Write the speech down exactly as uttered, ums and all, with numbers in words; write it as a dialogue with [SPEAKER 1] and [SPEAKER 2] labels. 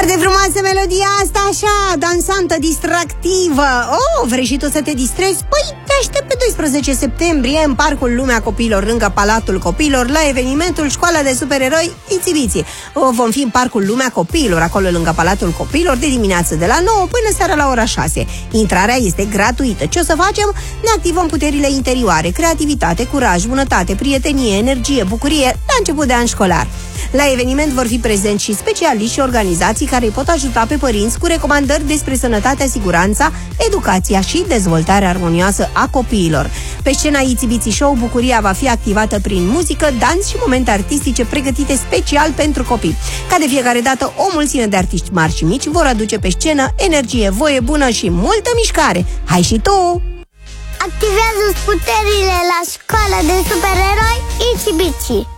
[SPEAKER 1] Foarte frumoasă melodia asta, așa, dansantă, distractivă. Oh, vrei și tu să te distrezi? Păi te aștept pe doisprezece septembrie în Parcul Lumea Copiilor, lângă Palatul Copiilor, la evenimentul Școala de Supereroi Itsy Bitsy. Oh, vom fi în Parcul Lumea Copiilor, acolo lângă Palatul Copiilor, de dimineață de la nouă până seara la ora șase. Intrarea este gratuită. Ce o să facem? Ne activăm puterile interioare, creativitate, curaj, bunătate, prietenie, energie, bucurie la început de an școlar. La eveniment vor fi prezenți și specialiști și organizații care îi pot ajuta pe părinți cu recomandări despre sănătatea, siguranța, educația și dezvoltarea armonioasă a copiilor. Pe scena Itsy Bitsy Show, bucuria va fi activată prin muzică, dans și momente artistice pregătite special pentru copii. Ca de fiecare dată, o mulțime de artiști mari și mici vor aduce pe scenă energie, voie bună și multă mișcare. Hai și tu!
[SPEAKER 2] Activează puterile la Școala de Supereroi Itsy Bitsy.